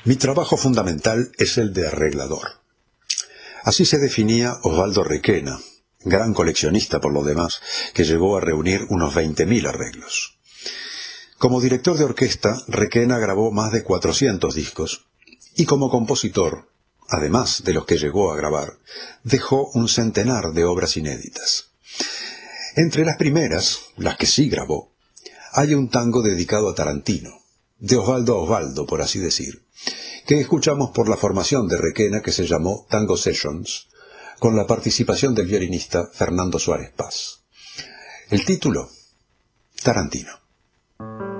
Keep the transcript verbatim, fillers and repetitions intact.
Mi trabajo fundamental es el de arreglador. Así se definía Osvaldo Requena, gran coleccionista por lo demás, que llegó a reunir unos veinte mil arreglos. Como director de orquesta, Requena grabó más de cuatrocientos discos, y como compositor, además de los que llegó a grabar, dejó un centenar de obras inéditas. Entre las primeras, las que sí grabó, hay un tango dedicado a Tarantino, de Osvaldo a Osvaldo, por así decir, que escuchamos por la formación de Requena que se llamó Tango Sessions, con la participación del violinista Fernando Suárez Paz. El título, Tarantino.